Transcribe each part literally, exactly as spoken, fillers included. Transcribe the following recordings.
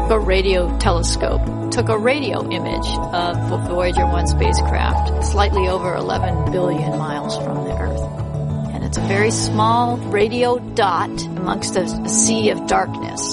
A radio telescope took a radio image of Voyager one spacecraft slightly over eleven billion miles from the Earth. And it's a very small radio dot amongst a sea of darkness.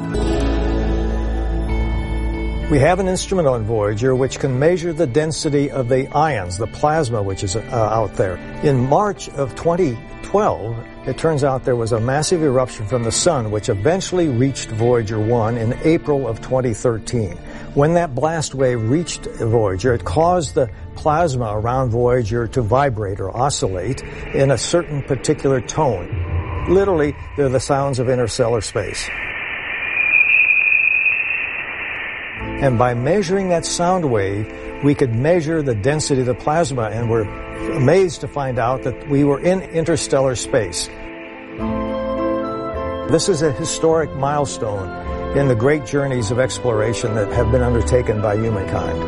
We have an instrument on Voyager which can measure the density of the ions, the plasma which is uh, out there. In March of twenty twelve, it turns out there was a massive eruption from the sun which eventually reached Voyager one in April of twenty thirteen. When that blast wave reached Voyager, it caused the plasma around Voyager to vibrate or oscillate in a certain particular tone. Literally, they're the sounds of interstellar space. And by measuring that sound wave, we could measure the density of the plasma, and we're amazed to find out that we were in interstellar space. This is a historic milestone in the great journeys of exploration that have been undertaken by humankind.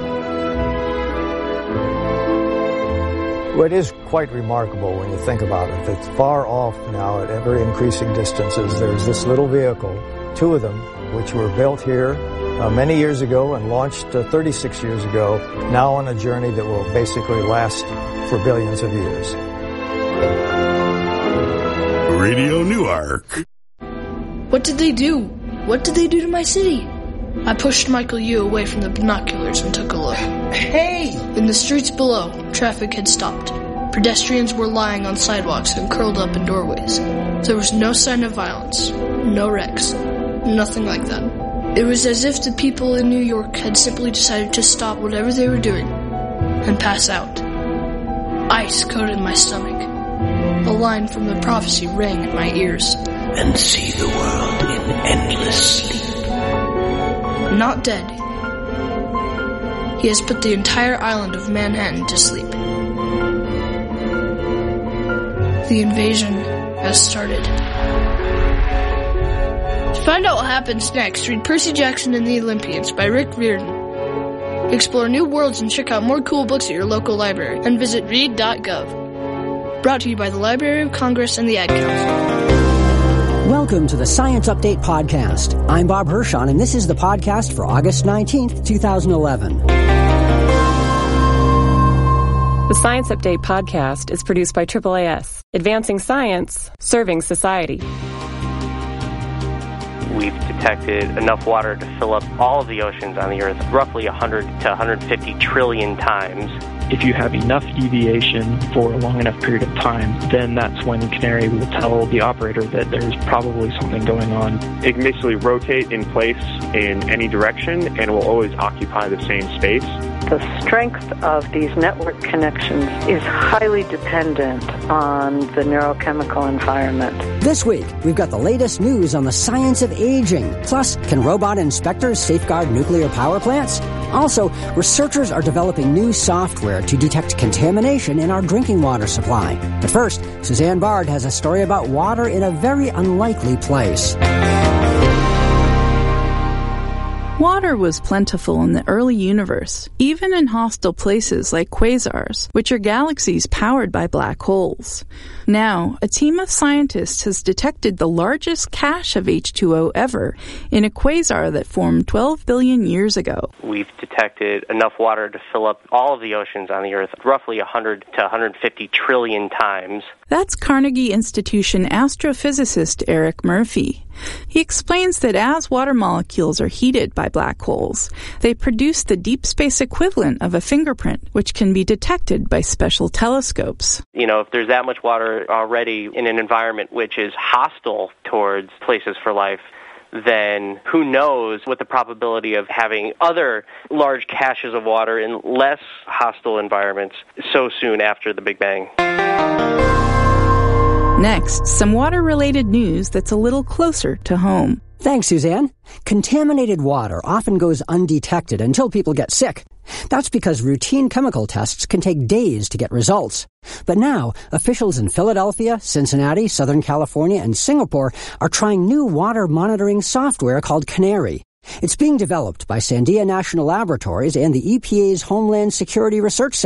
Well, it is quite remarkable when you think about it, that far off now at ever increasing distances, there's this little vehicle, two of them, which were built here Uh, many years ago and launched uh, thirty-six years ago, now on a journey that will basically last for billions of years. Radio Newark. What did they do? What did they do to my city? I pushed Michael Yu away from the binoculars and took a look. Hey! In the streets below, traffic had stopped. Pedestrians were lying on sidewalks and curled up in doorways. There was no sign of violence, no wrecks, nothing like that. It was as if the people in New York had simply decided to stop whatever they were doing and pass out. Ice coated my stomach. A line from the prophecy rang in my ears. And see the world in endless sleep. Not dead. He has put the entire island of Manhattan to sleep. The invasion has started. To find out what happens next, read Percy Jackson and the Olympians by Rick Riordan. Explore new worlds and check out more cool books at your local library, and visit read dot gov. Brought to you by the Library of Congress and the Ad Council. Welcome to the Science Update Podcast. I'm Bob Hirschon, and this is the podcast for August nineteenth, twenty eleven. The Science Update Podcast is produced by triple A S, advancing science, serving society. We've detected enough water to fill up all of the oceans on the Earth roughly one hundred to one hundred fifty trillion times. If you have enough deviation for a long enough period of time, then that's when Canary will tell the operator that there's probably something going on. It can basically rotate in place in any direction and will always occupy the same space. The strength of these network connections is highly dependent on the neurochemical environment. This week, we've got the latest news on the science of aging. Plus, can robot inspectors safeguard nuclear power plants? Also, researchers are developing new software to detect contamination in our drinking water supply. But first, Suzanne Bard has a story about water in a very unlikely place. Water was plentiful in the early universe, even in hostile places like quasars, which are galaxies powered by black holes. Now, a team of scientists has detected the largest cache of H two O ever in a quasar that formed twelve billion years ago. We've detected enough water to fill up all of the oceans on the Earth roughly one hundred to one hundred fifty trillion times. That's Carnegie Institution astrophysicist Eric Murphy. He explains that as water molecules are heated by black holes, they produce the deep space equivalent of a fingerprint, which can be detected by special telescopes. You know, if there's that much water already in an environment which is hostile towards places for life, then who knows what the probability of having other large caches of water in less hostile environments so soon after the Big Bang. Next, some water-related news that's a little closer to home. Thanks, Suzanne. Contaminated water often goes undetected until people get sick. That's because routine chemical tests can take days to get results. But now, officials in Philadelphia, Cincinnati, Southern California, and Singapore are trying new water monitoring software called Canary. It's being developed by Sandia National Laboratories and the E P A's Homeland Security Research Center.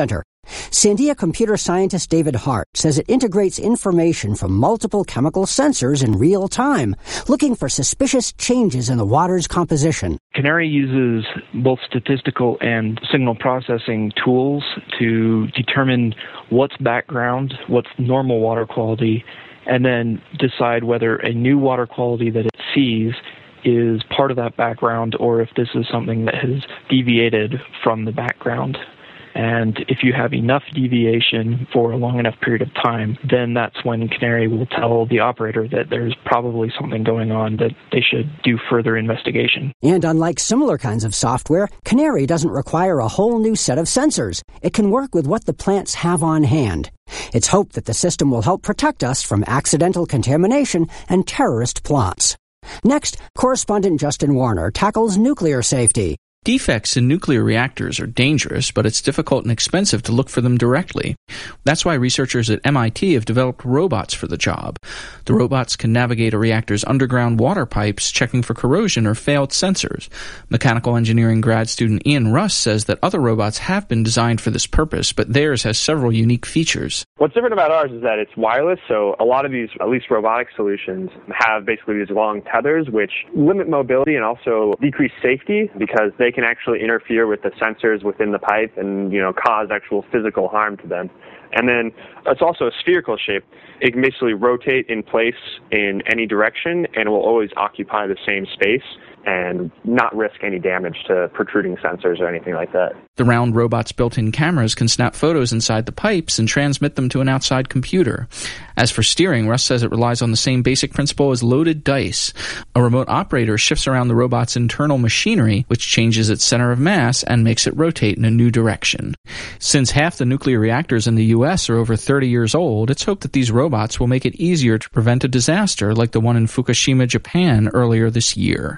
Sandia computer scientist David Hart says it integrates information from multiple chemical sensors in real time, looking for suspicious changes in the water's composition. Canary uses both statistical and signal processing tools to determine what's background, what's normal water quality, and then decide whether a new water quality that it sees is part of that background or if this is something that has deviated from the background. And if you have enough deviation for a long enough period of time, then that's when Canary will tell the operator that there's probably something going on, that they should do further investigation. And unlike similar kinds of software, Canary doesn't require a whole new set of sensors. It can work with what the plants have on hand. It's hoped that the system will help protect us from accidental contamination and terrorist plots. Next, correspondent Justin Warner tackles nuclear safety. Defects in nuclear reactors are dangerous, but it's difficult and expensive to look for them directly. That's why researchers at M I T have developed robots for the job. The robots can navigate a reactor's underground water pipes, checking for corrosion or failed sensors. Mechanical engineering grad student Ian Russ says that other robots have been designed for this purpose, but theirs has several unique features. What's different about ours is that it's wireless, so a lot of these, at least robotic solutions, have basically these long tethers which limit mobility and also decrease safety because they can actually interfere with the sensors within the pipe and, you know, cause actual physical harm to them. And then it's also a spherical shape. It can basically rotate in place in any direction and will always occupy the same space and not risk any damage to protruding sensors or anything like that. The round robot's built-in cameras can snap photos inside the pipes and transmit them to an outside computer. As for steering, Russ says it relies on the same basic principle as loaded dice. A remote operator shifts around the robot's internal machinery, which changes its center of mass and makes it rotate in a new direction. Since half the nuclear reactors in the U S are over thirty years old, it's hoped that these robots will make it easier to prevent a disaster like the one in Fukushima, Japan earlier this year.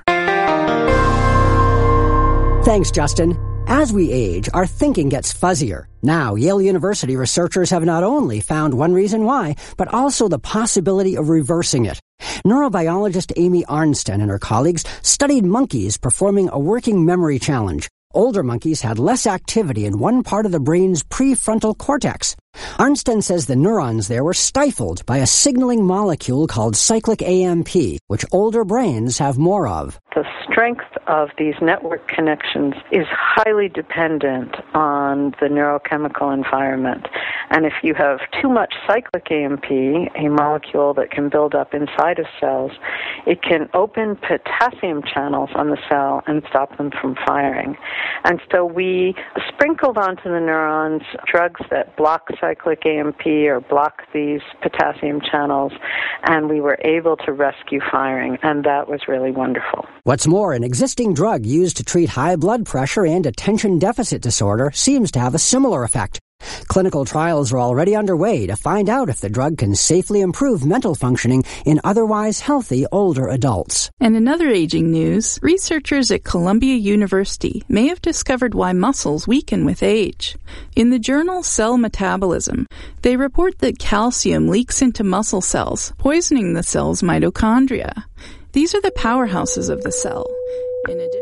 Thanks, Justin. As we age, our thinking gets fuzzier. Now, Yale University researchers have not only found one reason why, but also the possibility of reversing it. Neurobiologist Amy Arnsten and her colleagues studied monkeys performing a working memory challenge. Older monkeys had less activity in one part of the brain's prefrontal cortex. Arnsten says the neurons there were stifled by a signaling molecule called cyclic A M P, which older brains have more of. The strength of these network connections is highly dependent on the neurochemical environment. And if you have too much cyclic A M P, a molecule that can build up inside of cells, it can open potassium channels on the cell and stop them from firing. And so we sprinkled onto the neurons drugs that block cyclic A M P or block these potassium channels, and we were able to rescue firing, and that was really wonderful. What's more, an existing drug used to treat high blood pressure and attention deficit disorder seems to have a similar effect. Clinical trials are already underway to find out if the drug can safely improve mental functioning in otherwise healthy older adults. And in other aging news, researchers at Columbia University may have discovered why muscles weaken with age. In the journal Cell Metabolism, they report that calcium leaks into muscle cells, poisoning the cell's mitochondria. These are the powerhouses of the cell. In addition,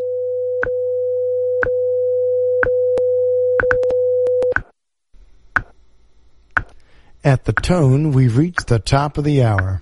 at the tone, we've reached the top of the hour.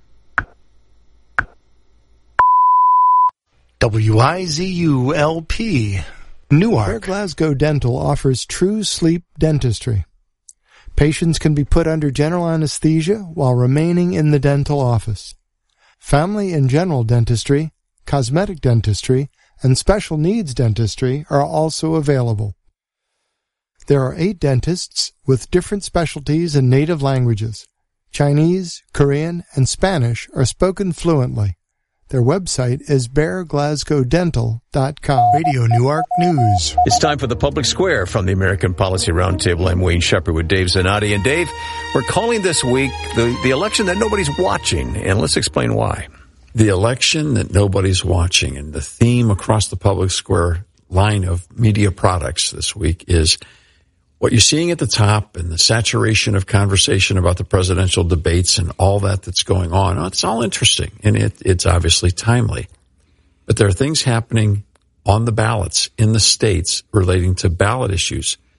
W I Z U L P, Newark. Where Glasgow Dental offers true sleep dentistry. Patients can be put under general anesthesia while remaining in the dental office. Family and general dentistry, cosmetic dentistry, and special needs dentistry are also available. There are eight dentists with different specialties in native languages. Chinese, Korean, and Spanish are spoken fluently. Their website is bear glasgow dental dot com. Radio Newark News. It's time for the Public Square from the American Policy Roundtable. I'm Wayne Shepherd with Dave Zanotti. And Dave, we're calling this week the, the election that nobody's watching, and let's explain why. The election that nobody's watching, and the theme across the Public Square line of media products this week is what you're seeing at the top and the saturation of conversation about the presidential debates and all that that's going on. Oh, it's all interesting, and it, it's obviously timely. But there are things happening on the ballots in the states relating to ballot issues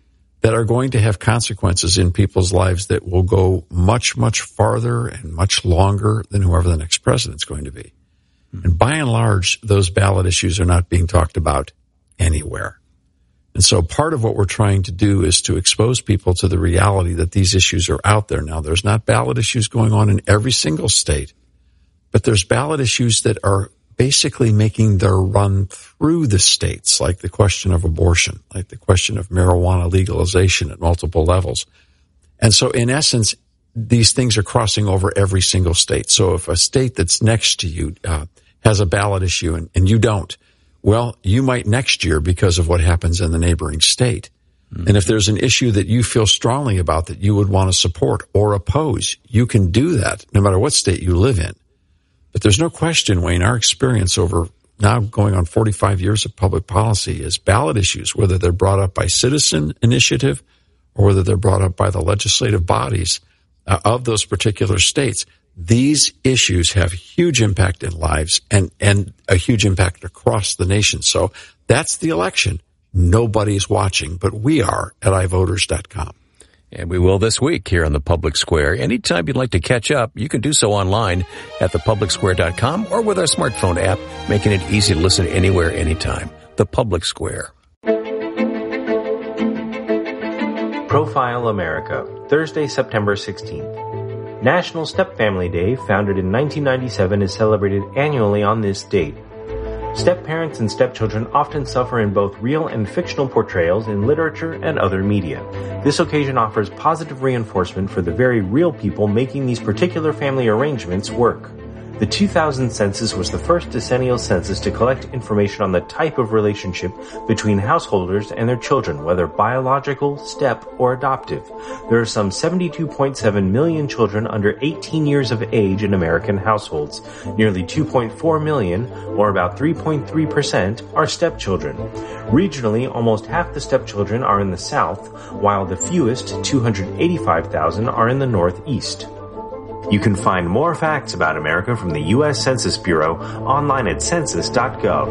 that are going to have consequences in people's lives that will go much, much farther and much longer than whoever the next president's going to be. And by and large, those ballot issues are not being talked about anywhere. And so part of what we're trying to do is to expose people to the reality that these issues are out there. Now, there's not ballot issues going on in every single state, but there's ballot issues that are basically making their run through the states, like the question of abortion, like the question of marijuana legalization at multiple levels. And so in essence, these things are crossing over every single state. So if a state that's next to you uh, has a ballot issue and, and you don't, well, you might next year because of what happens in the neighboring state. Mm-hmm. And if there's an issue that you feel strongly about that you would want to support or oppose, you can do that no matter what state you live in. But there's no question, Wayne, our experience over now going on forty-five years of public policy is ballot issues, whether they're brought up by citizen initiative or whether they're brought up by the legislative bodies uh, of those particular states. These issues have huge impact in lives and, and a huge impact across the nation. So that's the election. Nobody's watching, but we are at i voters dot com. And we will this week here on The Public Square. Anytime you'd like to catch up, you can do so online at the public square dot com or with our smartphone app, making it easy to listen anywhere, anytime. The Public Square. Profile America, Thursday, September sixteenth. National Step-Family Day, founded in nineteen ninety-seven, is celebrated annually on this date. Step-parents and stepchildren often suffer in both real and fictional portrayals in literature and other media. This occasion offers positive reinforcement for the very real people making these particular family arrangements work. The two thousand census was the first decennial census to collect information on the type of relationship between householders and their children, whether biological, step, or adoptive. There are some seventy-two point seven million children under eighteen years of age in American households. Nearly two point four million, or about three point three percent, are stepchildren. Regionally, almost half the stepchildren are in the South, while the fewest, two hundred eighty-five thousand, are in the Northeast. You can find more facts about America from the U S Census Bureau online at census dot gov.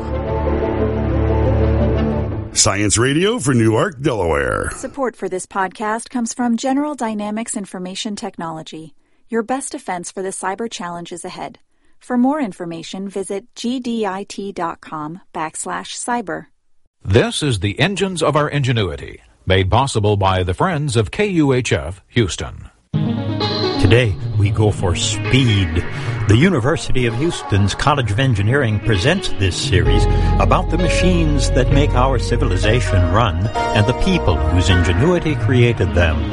Science Radio for Newark, Delaware. Support for this podcast comes from General Dynamics Information Technology, your best defense for the cyber challenges ahead. For more information, visit gdit.com backslash cyber. This is the Engines of Our Ingenuity, made possible by the friends of K U H F Houston. Today, we go for speed. The University of Houston's College of Engineering presents this series about the machines that make our civilization run and the people whose ingenuity created them.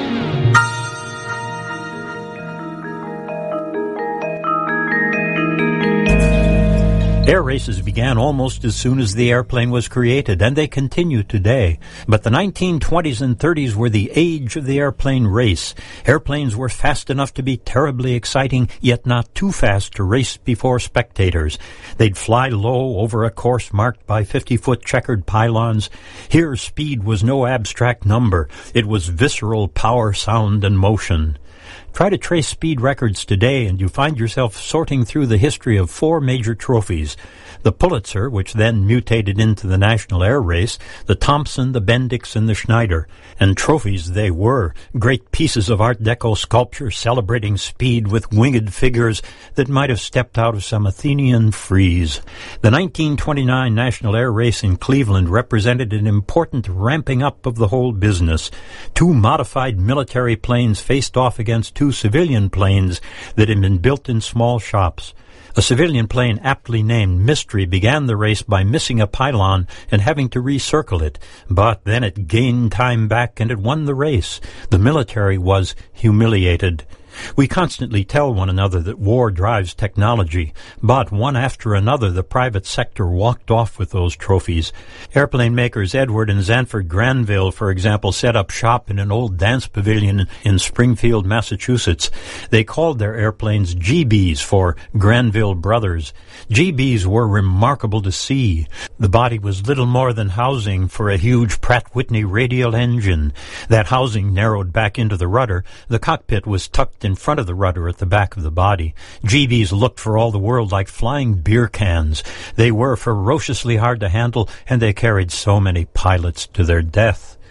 Air races began almost as soon as the airplane was created, and they continue today. But the nineteen twenties and thirties were the age of the airplane race. Airplanes were fast enough to be terribly exciting, yet not too fast to race before spectators. They'd fly low over a course marked by fifty-foot checkered pylons. Here, speed was no abstract number. It was visceral power, sound, and motion. Try to trace speed records today, and you find yourself sorting through the history of four major trophies. The Pulitzer, which then mutated into the National Air Race, the Thompson, the Bendix, and the Schneider. And trophies they were, great pieces of Art Deco sculpture celebrating speed with winged figures that might have stepped out of some Athenian frieze. The nineteen twenty-nine National Air Race in Cleveland represented an important ramping up of the whole business. Two modified military planes faced off against two civilian planes that had been built in small shops. A civilian plane aptly named Mystery began the race by missing a pylon and having to recircle it, but then it gained time back and it won the race. The military was humiliated. We constantly tell one another that war drives technology, but one after another the private sector walked off with those trophies. Airplane makers Edward and Zanford Granville, for example, set up shop in an old dance pavilion in Springfield, Massachusetts. They called their airplanes G Bs for Granville Brothers. G Bs were remarkable to see. The body was little more than housing for a huge Pratt Whitney radial engine. That housing narrowed back into the rudder. The cockpit was tucked in front of the rudder at the back of the body. G Bs looked for all the world like flying beer cans. They were ferociously hard to handle, and they carried so many pilots to their death.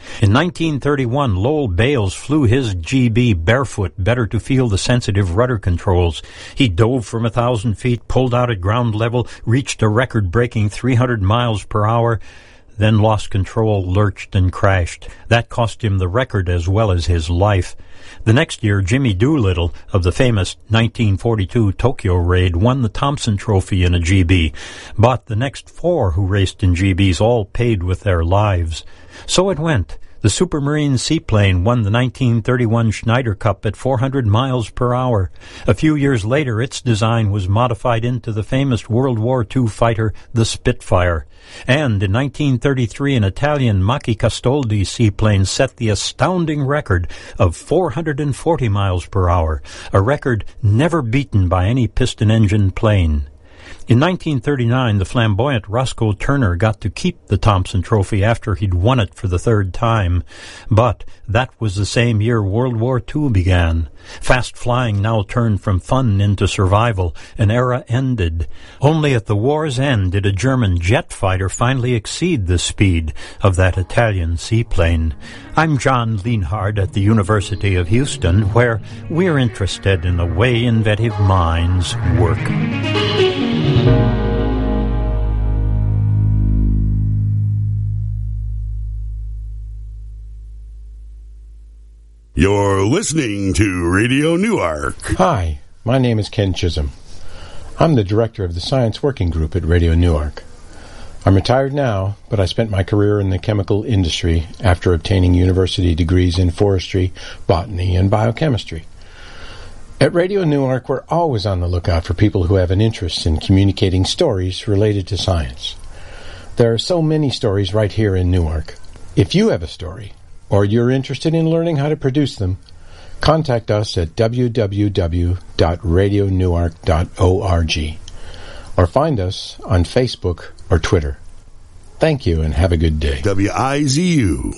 In nineteen thirty-one, Lowell Bales flew his G B barefoot, better to feel the sensitive rudder controls. He dove from a thousand feet, pulled out at ground level, reached a record-breaking three hundred miles per hour, then lost control, lurched, and crashed. That cost him the record as well as his life. The next year, Jimmy Doolittle of the famous nineteen forty-two Tokyo raid won the Thompson Trophy in a G B, but the next four who raced in G Bs all paid with their lives. So it went. The Supermarine seaplane won the nineteen thirty-one Schneider Cup at four hundred miles per hour. A few years later, its design was modified into the famous World War Two fighter, the Spitfire. And in nineteen thirty-three, an Italian Macchi Castoldi seaplane set the astounding record of four hundred forty miles per hour, a record never beaten by any piston-engine plane. In nineteen thirty-nine, the flamboyant Roscoe Turner got to keep the Thompson Trophy after he'd won it for the third time. But that was the same year World War Two began. Fast flying now turned from fun into survival. An era ended. Only at the war's end did a German jet fighter finally exceed the speed of that Italian seaplane. I'm John Lienhard at the University of Houston, where we're interested in the way inventive minds work. You're listening to Radio Newark. Hi, my name is Ken Chisholm. I'm the director of the Science Working Group at Radio Newark. I'm retired now, but I spent my career in the chemical industry after obtaining university degrees in forestry, botany, and biochemistry. At Radio Newark, we're always on the lookout for people who have an interest in communicating stories related to science. There are so many stories right here in Newark. If you have a story, or you're interested in learning how to produce them, contact us at w w w dot radio newark dot org or find us on Facebook or Twitter. Thank you and have a good day. W I Z U.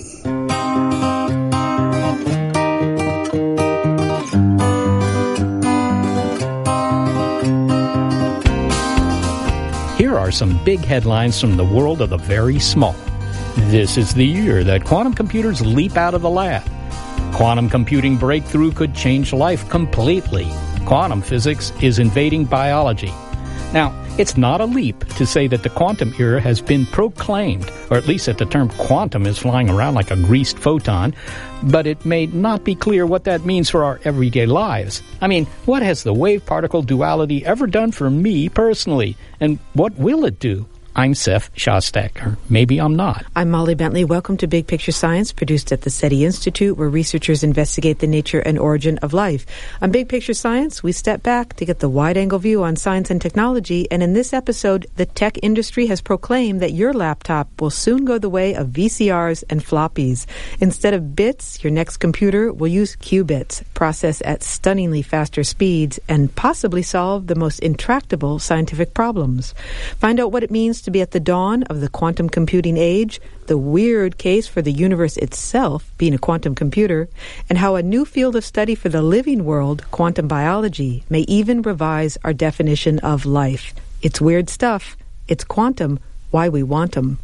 Here are some big headlines from the world of the very small. This is the year that quantum computers leap out of the lab. Quantum computing breakthrough could change life completely. Quantum physics is invading biology. Now, it's not a leap to say that the quantum era has been proclaimed, or at least that the term quantum is flying around like a greased photon, but it may not be clear what that means for our everyday lives. I mean, what has the wave-particle duality ever done for me personally, and what will it do? I'm Seth Shostak, or maybe I'm not. I'm Molly Bentley. Welcome to Big Picture Science, produced at the SETI Institute, where researchers investigate the nature and origin of life. On Big Picture Science, we step back to get the wide-angle view on science and technology, and in this episode, the tech industry has proclaimed that your laptop will soon go the way of V C Rs and floppies. Instead of bits, your next computer will use qubits, process at stunningly faster speeds, and possibly solve the most intractable scientific problems. Find out what it means to be at the dawn of the quantum computing age, the weird case for the universe itself being a quantum computer, and how a new field of study for the living world, quantum biology, may even revise our definition of life. It's weird stuff. It's quantum. Why we want 'em.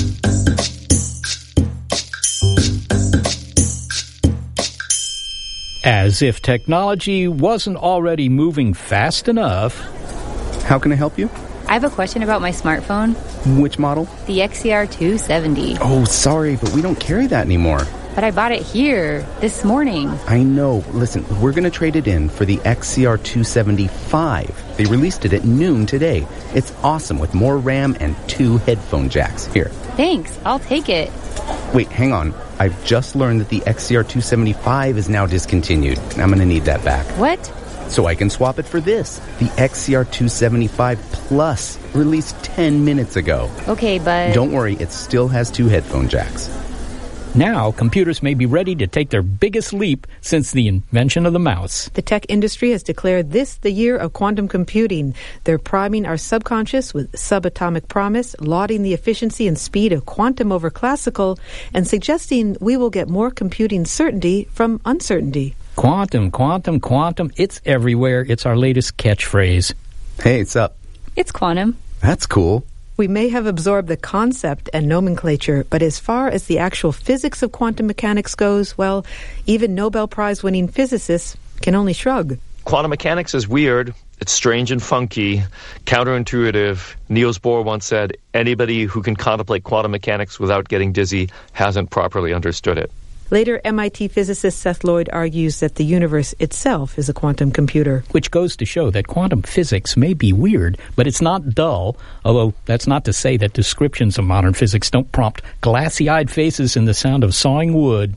As if technology wasn't already moving fast enough. How can I help you? I have a question about my smartphone. Which model? The X C R two seventy. Oh, sorry, but we don't carry that anymore. But I bought it here this morning. I know. Listen, we're going to trade it in for the X C R two seventy-five. They released it at noon today. It's awesome with more RAM and two headphone jacks. Here. Thanks. I'll take it. Wait, hang on. I've just learned that the X C R two seventy-five is now discontinued. I'm going to need that back. What? So I can swap it for this. The X C R two seventy-five Plus, released ten minutes ago. Okay, but... Don't worry, it still has two headphone jacks. Now, computers may be ready to take their biggest leap since the invention of the mouse. The tech industry has declared this the year of quantum computing. They're priming our subconscious with subatomic promise, lauding the efficiency and speed of quantum over classical, and suggesting we will get more computing certainty from uncertainty. Quantum, quantum, quantum, it's everywhere. It's our latest catchphrase. Hey, it's up. It's quantum. That's cool. We may have absorbed the concept and nomenclature, but as far as the actual physics of quantum mechanics goes, well, even Nobel Prize-winning physicists can only shrug. Quantum mechanics is weird. It's strange and funky, counterintuitive. Niels Bohr once said, anybody who can contemplate quantum mechanics without getting dizzy hasn't properly understood it. Later, M I T physicist Seth Lloyd argues that the universe itself is a quantum computer. Which goes to show that quantum physics may be weird, but it's not dull, although that's not to say that descriptions of modern physics don't prompt glassy-eyed faces and the sound of sawing wood.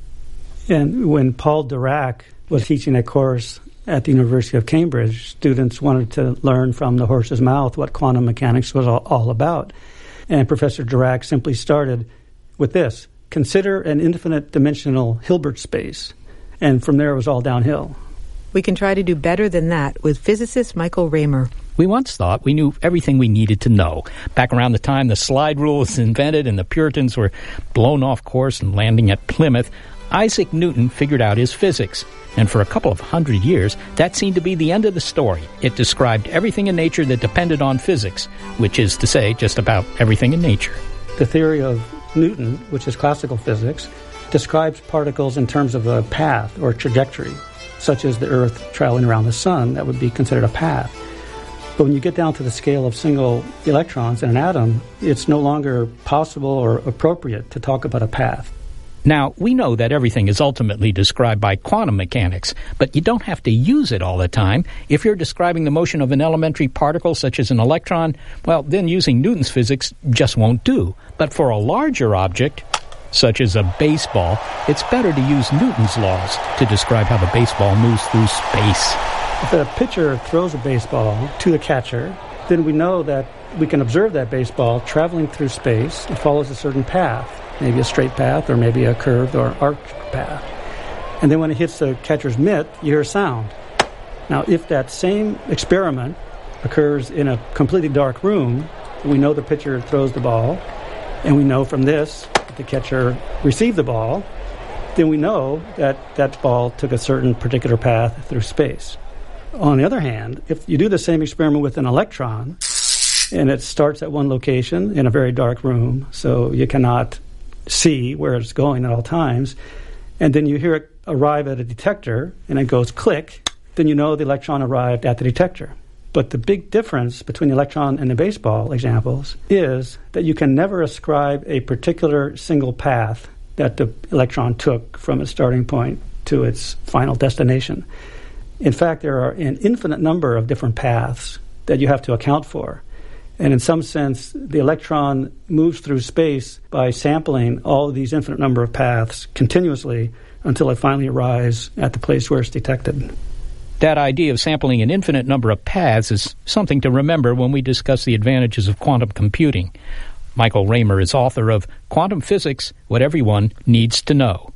And when Paul Dirac was teaching a course at the University of Cambridge, students wanted to learn from the horse's mouth what quantum mechanics was all, all about. And Professor Dirac simply started with this: consider an infinite dimensional Hilbert space. And from there it was all downhill. We can try to do better than that with physicist Michael Raymer. We once thought we knew everything we needed to know. Back around the time the slide rule was invented and the Puritans were blown off course and landing at Plymouth, Isaac Newton figured out his physics. And for a couple of hundred years, that seemed to be the end of the story. It described everything in nature that depended on physics, which is to say, just about everything in nature. The theory of Newton, which is classical physics, describes particles in terms of a path or trajectory, such as the Earth traveling around the Sun. That would be considered a path. But when you get down to the scale of single electrons in an atom, it's no longer possible or appropriate to talk about a path. Now, we know that everything is ultimately described by quantum mechanics, but you don't have to use it all the time. If you're describing the motion of an elementary particle, such as an electron, well, then using Newton's physics just won't do. But for a larger object, such as a baseball, it's better to use Newton's laws to describe how the baseball moves through space. If a pitcher throws a baseball to the catcher, then we know that we can observe that baseball traveling through space. It follows a certain path. Maybe a straight path, or maybe a curved or arced path. And then when it hits the catcher's mitt, you hear a sound. Now, if that same experiment occurs in a completely dark room, we know the pitcher throws the ball, and we know from this that the catcher received the ball, then we know that that ball took a certain particular path through space. On the other hand, if you do the same experiment with an electron, and it starts at one location in a very dark room, so you cannot see where it's going at all times, and then you hear it arrive at a detector, and it goes click, then you know the electron arrived at the detector. But the big difference between the electron and the baseball examples is that you can never ascribe a particular single path that the electron took from its starting point to its final destination. In fact, there are an infinite number of different paths that you have to account for. And in some sense, the electron moves through space by sampling all of these infinite number of paths continuously until it finally arrives at the place where it's detected. That idea of sampling an infinite number of paths is something to remember when we discuss the advantages of quantum computing. Michael Raymer is author of Quantum Physics, What Everyone Needs to Know.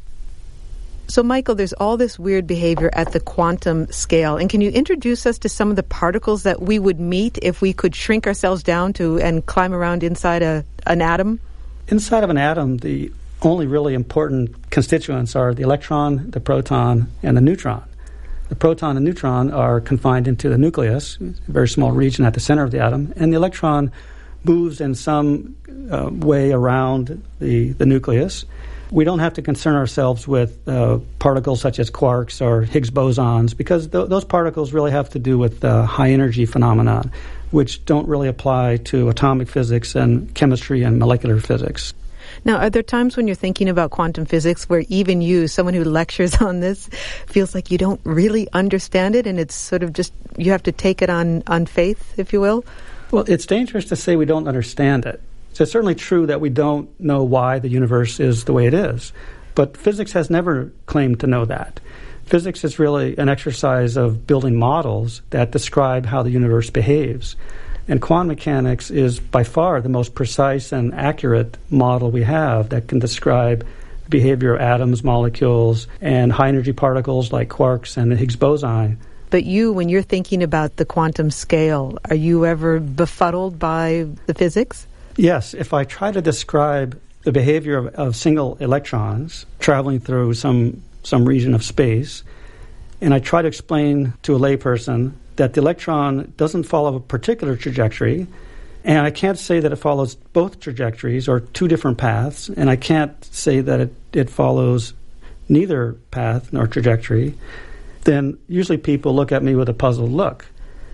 So, Michael, there's all this weird behavior at the quantum scale. And can you introduce us to some of the particles that we would meet if we could shrink ourselves down to and climb around inside a, an atom? Inside of an atom, the only really important constituents are the electron, the proton, and the neutron. The proton and neutron are confined into the nucleus, a very small region at the center of the atom, and the electron moves in some uh, way around the, the nucleus. We don't have to concern ourselves with uh, particles such as quarks or Higgs bosons, because th- those particles really have to do with uh, high-energy phenomena, which don't really apply to atomic physics and chemistry and molecular physics. Now, are there times when you're thinking about quantum physics where even you, someone who lectures on this, feels like you don't really understand it and it's sort of just, you have to take it on, on faith, if you will? Well, it's dangerous to say we don't understand it. It's certainly true that we don't know why the universe is the way it is, but physics has never claimed to know that. Physics is really an exercise of building models that describe how the universe behaves. And quantum mechanics is by far the most precise and accurate model we have that can describe the behavior of atoms, molecules, and high-energy particles like quarks and the Higgs boson. But you, when you're thinking about the quantum scale, are you ever befuddled by the physics? Yes, if I try to describe the behavior of, of single electrons traveling through some, some region of space, and I try to explain to a layperson that the electron doesn't follow a particular trajectory, And I can't say that it follows both trajectories or two different paths, and I can't say that it, it follows neither path nor trajectory. Then usually people look at me with a puzzled look,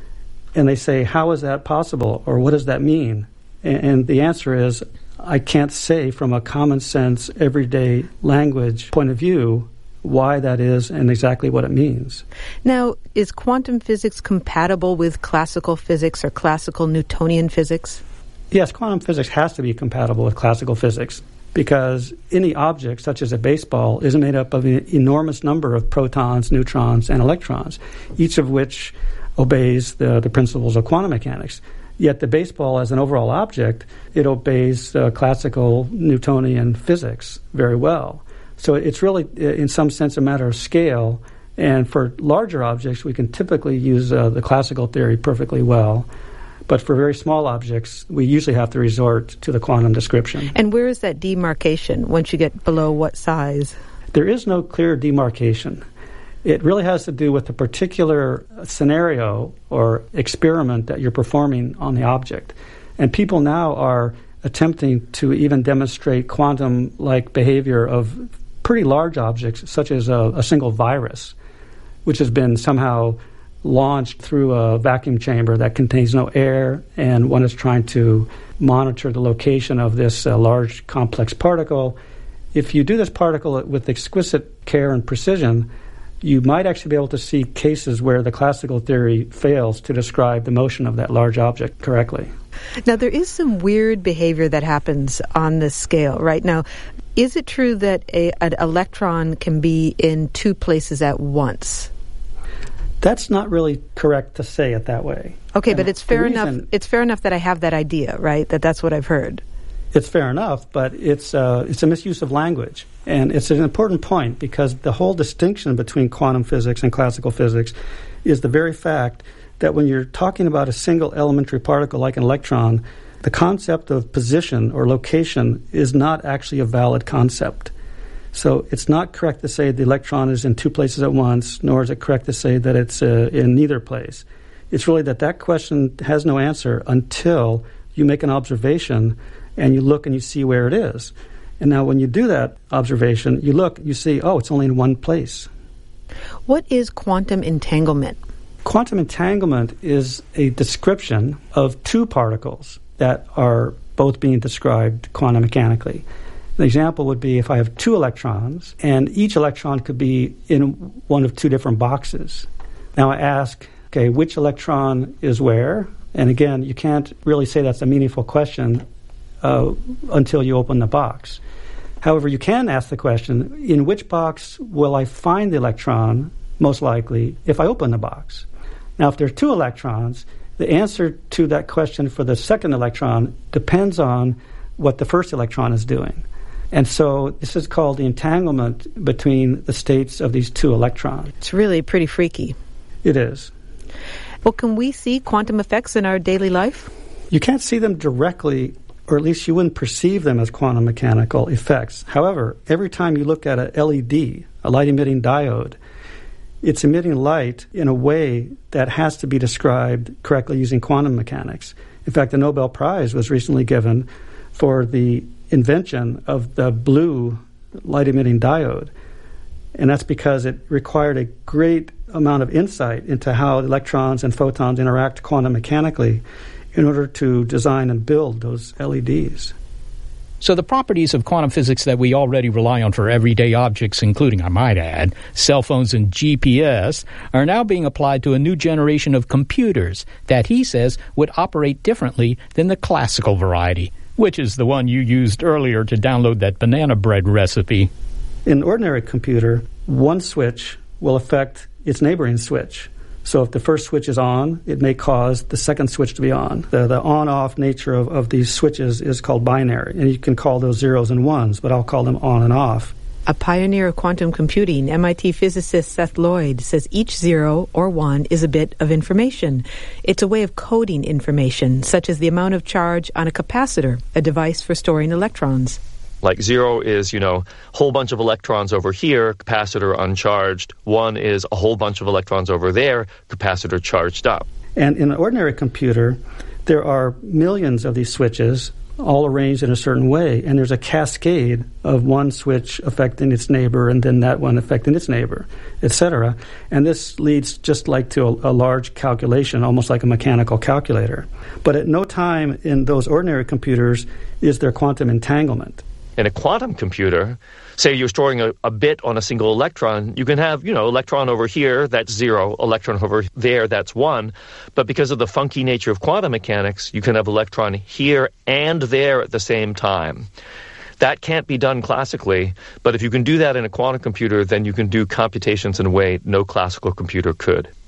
and they say, how is that possible, or what does that mean? And, and the answer is, I can't say from a common sense, everyday language point of view why that is and exactly what it means. Now, is quantum physics compatible with classical physics or classical Newtonian physics? Yes, quantum physics has to be compatible with classical physics because any object, such as a baseball, is made up of an enormous number of protons, neutrons, and electrons, each of which obeys the, the principles of quantum mechanics. Yet the baseball, as an overall object, it obeys uh, classical Newtonian physics very well. So it's really, in some sense, a matter of scale. And for larger objects, we can typically use uh, the classical theory perfectly well. But for very small objects, we usually have to resort to the quantum description. And where is that demarcation once you get below what size? There is no clear demarcation. It really has to do with the particular scenario or experiment that you're performing on the object. And people now are attempting to even demonstrate quantum-like behavior of pretty large objects, such as a, a single virus, which has been somehow launched through a vacuum chamber that contains no air, and one is trying to monitor the location of this uh, large complex particle. If you do this particle with exquisite care and precision, you might actually be able to see cases where the classical theory fails to describe the motion of that large object correctly. Now, there is some weird behavior that happens on this scale, right? Now, is it true that a, an electron can be in two places at once? That's not really correct to say it that way. Okay, and but it's fair reason, enough. It's fair enough that I have that idea, right? That that's what I've heard. It's fair enough, but it's uh, it's a misuse of language, and it's an important point because the whole distinction between quantum physics and classical physics is the very fact that when you're talking about a single elementary particle like an electron, the concept of position or location is not actually a valid concept. So it's not correct to say the electron is in two places at once, nor is it correct to say that it's uh, in neither place. It's really that that question has no answer until you make an observation and you look and you see where it is. And now when you do that observation, you look, you see, oh, it's only in one place. What is quantum entanglement? Quantum entanglement is a description of two particles that are both being described quantum mechanically. An example would be if I have two electrons, and each electron could be in one of two different boxes. Now I ask, okay, which electron is where? And again, you can't really say that's a meaningful question uh, until you open the box. However, you can ask the question, in which box will I find the electron, most likely, if I open the box? Now, if there are two electrons, the answer to that question for the second electron depends on what the first electron is doing. And so this is called the entanglement between the states of these two electrons. It's really pretty freaky. It is. Well, can we see quantum effects in our daily life? You can't see them directly, or at least you wouldn't perceive them as quantum mechanical effects. However, every time you look at an L E D, a light-emitting diode, it's emitting light in a way that has to be described correctly using quantum mechanics. In fact, the Nobel Prize was recently given for the invention of the blue light-emitting diode. And that's because it required a great amount of insight into how electrons and photons interact quantum mechanically in order to design and build those L E Ds. So the properties of quantum physics that we already rely on for everyday objects, including, I might add, cell phones and G P S, are now being applied to a new generation of computers that he says would operate differently than the classical variety, which is the one you used earlier to download that banana bread recipe. In an ordinary computer, one switch will affect its neighboring switch. So if the first switch is on, it may cause the second switch to be on. The, the on-off nature of, of these switches is called binary, and you can call those zeros and ones, but I'll call them on and off. A pioneer of quantum computing, M I T physicist Seth Lloyd, says each zero or one is a bit of information. It's a way of coding information, such as the amount of charge on a capacitor, a device for storing electrons. Like zero is, you know, a whole bunch of electrons over here, capacitor uncharged. One is a whole bunch of electrons over there, capacitor charged up. And in an ordinary computer, there are millions of these switches all arranged in a certain way, and there's a cascade of one switch affecting its neighbor and then that one affecting its neighbor, et cetera. And this leads just like to a, a large calculation, almost like a mechanical calculator. But at no time in those ordinary computers is there quantum entanglement. In a quantum computer, say you're storing a, a bit on a single electron, you can have, you know, electron over here, that's zero, electron over there, that's one. But because of the funky nature of quantum mechanics, you can have electron here and there at the same time. That can't be done classically, but if you can do that in a quantum computer, then you can do computations in a way no classical computer could.